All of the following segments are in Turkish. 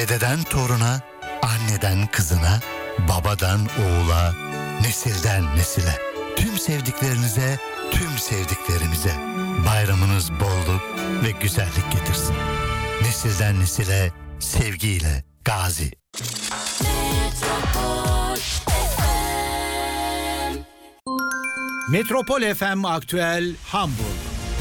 Dededen toruna, anneden kızına, babadan oğula, nesilden nesile. Tüm sevdiklerinize, tüm sevdiklerimize bayramınız bolluk ve güzellik getirsin. Nesilden nesile, sevgiyle Gazi. Metropol FM Aktüel Hamburg.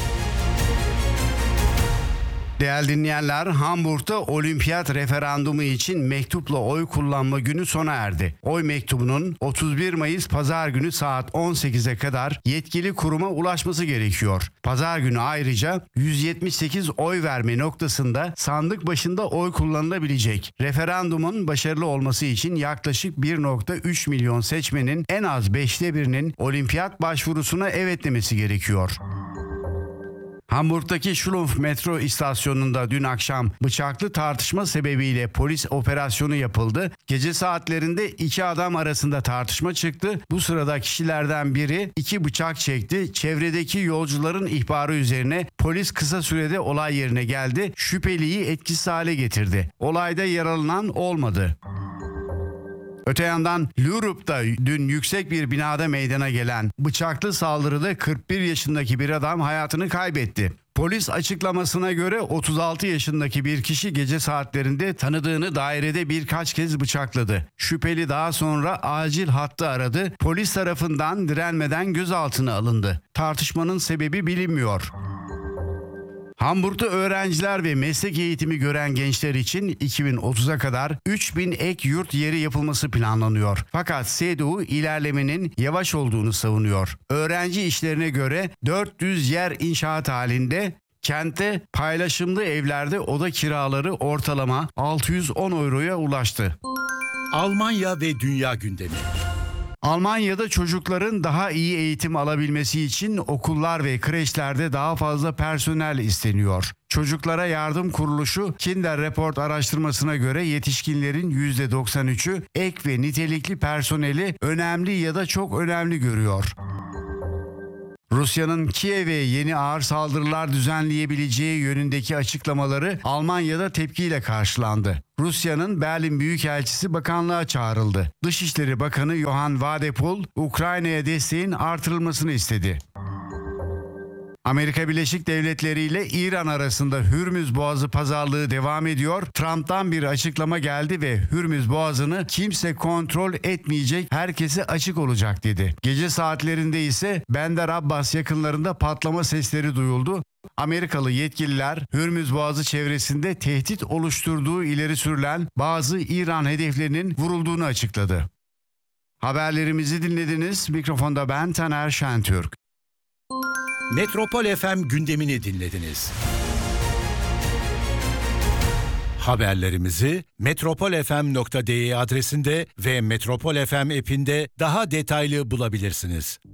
Değerli dinleyenler, Hamburg'da olimpiyat referandumu için mektupla oy kullanma günü sona erdi. Oy mektubunun 31 Mayıs Pazar günü saat 18'e kadar yetkili kuruma ulaşması gerekiyor. Pazar günü ayrıca 178 oy verme noktasında sandık başında oy kullanılabilecek. Referandumun başarılı olması için yaklaşık 1,3 milyon seçmenin en az 1/5'inin olimpiyat başvurusuna evet demesi gerekiyor. Hamburg'daki Schlumpf metro istasyonunda dün akşam bıçaklı tartışma sebebiyle polis operasyonu yapıldı. Gece saatlerinde iki adam arasında tartışma çıktı. Bu sırada kişilerden biri 2 bıçak çekti. Çevredeki yolcuların ihbarı üzerine polis kısa sürede olay yerine geldi. Şüpheliyi etkisiz hale getirdi. Olayda yaralanan olmadı. Öte yandan Lürup'ta dün yüksek bir binada meydana gelen bıçaklı saldırıda 41 yaşındaki bir adam hayatını kaybetti. Polis açıklamasına göre 36 yaşındaki bir kişi gece saatlerinde tanıdığını dairede birkaç kez bıçakladı. Şüpheli daha sonra acil hattı aradı. Polis tarafından direnmeden gözaltına alındı. Tartışmanın sebebi bilinmiyor. Hamburg'da öğrenciler ve meslek eğitimi gören gençler için 2030'a kadar 3000 ek yurt yeri yapılması planlanıyor. Fakat CDU ilerlemenin yavaş olduğunu savunuyor. Öğrenci işlerine göre 400 yer inşaat halinde kentte paylaşımlı evlerde oda kiraları ortalama 610 euroya ulaştı. Almanya ve dünya gündemi. Almanya'da çocukların daha iyi eğitim alabilmesi için okullar ve kreşlerde daha fazla personel isteniyor. Çocuklara Yardım Kuruluşu Kinder Report araştırmasına göre yetişkinlerin %93'ü ek ve nitelikli personeli önemli ya da çok önemli görüyor. Rusya'nın Kiev'e yeni ağır saldırılar düzenleyebileceği yönündeki açıklamaları Almanya'da tepkiyle karşılandı. Rusya'nın Berlin Büyükelçisi bakanlığa çağrıldı. Dışişleri Bakanı Johann Wadephul, Ukrayna'ya desteğin artırılmasını istedi. Amerika Birleşik Devletleri ile İran arasında Hürmüz Boğazı pazarlığı devam ediyor. Trump'tan bir açıklama geldi ve Hürmüz Boğazı'nı kimse kontrol etmeyecek, herkese açık olacak dedi. Gece saatlerinde ise Bandar Abbas yakınlarında patlama sesleri duyuldu. Amerikalı yetkililer Hürmüz Boğazı çevresinde tehdit oluşturduğu ileri sürülen bazı İran hedeflerinin vurulduğunu açıkladı. Haberlerimizi dinlediniz. Mikrofonda ben Taner Şentürk. Metropol FM gündemini dinlediniz. Haberlerimizi metropolfm.de adresinde ve Metropol FM app'inde daha detaylı bulabilirsiniz.